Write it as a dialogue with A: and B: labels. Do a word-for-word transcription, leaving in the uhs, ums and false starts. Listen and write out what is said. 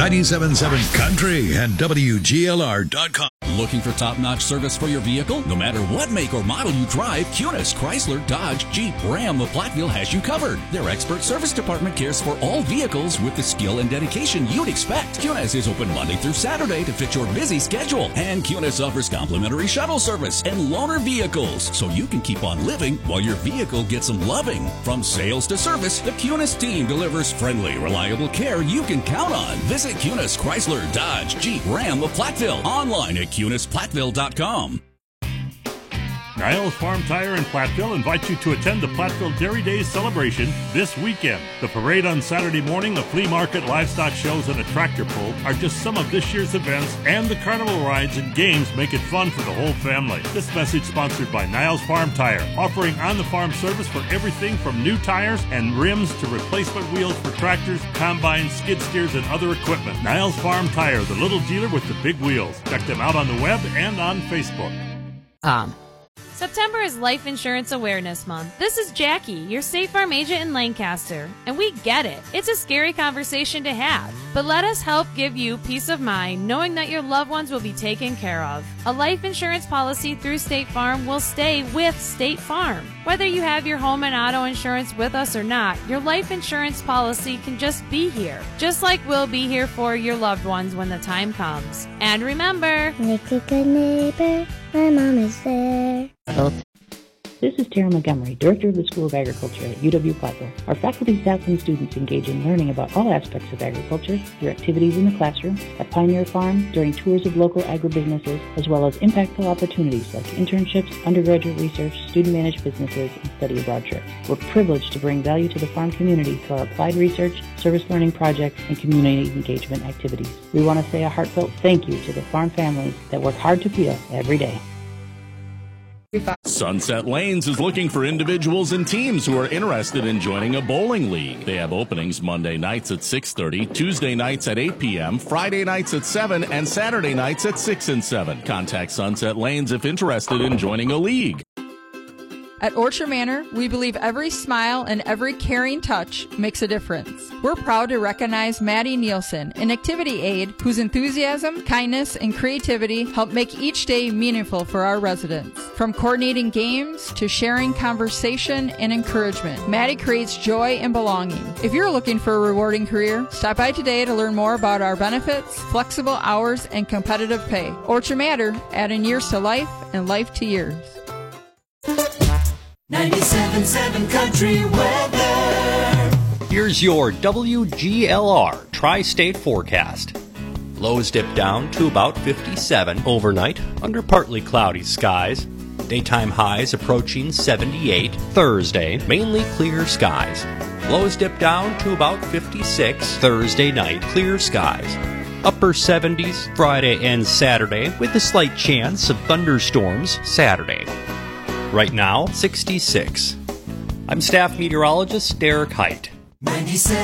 A: ninety-seven point seven Country and W G L R dot com.
B: Looking for top-notch service for your vehicle? No matter what make or model you drive, Kunis, Chrysler, Dodge, Jeep, Ram of Platteville has you covered. Their expert service department cares for all vehicles with the skill and dedication you'd expect. Kunis is open Monday through Saturday to fit your busy schedule. And Kunis offers complimentary shuttle service and loaner vehicles, so you can keep on living while your vehicle gets some loving. From sales to service, the Kunis team delivers friendly, reliable care you can count on. Visit Kunis, Chrysler, Dodge, Jeep, Ram of Platteville. Online at Kunis Platteville dot com.
C: Niles Farm Tire in Platteville invites you to attend the Platteville Dairy Days celebration this weekend. The parade on Saturday morning, the flea market, livestock shows, and a tractor pull are just some of this year's events, and the carnival rides and games make it fun for the whole family. This message sponsored by Niles Farm Tire, offering on-the-farm service for everything from new tires and rims to replacement wheels for tractors, combines, skid steers, and other equipment. Niles Farm Tire, the little dealer with the big wheels. Check them out on the web and on Facebook.
D: Um.
E: September is Life Insurance Awareness Month. This is Jackie, your State Farm agent in Lancaster, and we get it. It's a scary conversation to have, but let us help give you peace of mind knowing that your loved ones will be taken care of. A life insurance policy through State Farm will stay with State Farm. Whether you have your home and auto insurance with us or not, your life insurance policy can just be here, just like we'll be here for your loved ones when the time comes. And remember,
F: like a good neighbor, my mom is there.
G: This is Tara Montgomery, Director of the School of Agriculture at U W-Platteville. Our faculty, staff, and students engage in learning about all aspects of agriculture through activities in the classroom, at Pioneer Farm, during tours of local agribusinesses, as well as impactful opportunities like internships, undergraduate research, student-managed businesses, and study abroad trips. We're privileged to bring value to the farm community through our applied research, service learning projects, and community engagement activities. We want to say a heartfelt thank you to the farm families that work hard to feed us every day.
H: Sunset Lanes is looking for individuals and teams who are interested in joining a bowling league. They have openings Monday nights at six thirty, Tuesday nights at eight p.m., Friday nights at seven, and Saturday nights at six and seven. Contact Sunset Lanes if interested in joining a league.
I: At Orchard Manor, we believe every smile and every caring touch makes a difference. We're proud to recognize Maddie Nielsen, an activity aide whose enthusiasm, kindness, and creativity help make each day meaningful for our residents. From coordinating games to sharing conversation and encouragement, Maddie creates joy and belonging. If you're looking for a rewarding career, stop by today to learn more about our benefits, flexible hours, and competitive pay. Orchard Manor, adding years to life and life to years.
J: ninety-seven point seven Country Weather.
K: Here's your W G L R Tri-State forecast. Lows dip down to about fifty-seven overnight under partly cloudy skies. Daytime highs approaching seventy-eight. Thursday, mainly clear skies. Lows dip down to about fifty-six. Thursday night, clear skies. Upper seventies Friday and Saturday with a slight chance of thunderstorms Saturday. Right now, sixty-six. I'm staff meteorologist Derek Height.
J: ninety-seven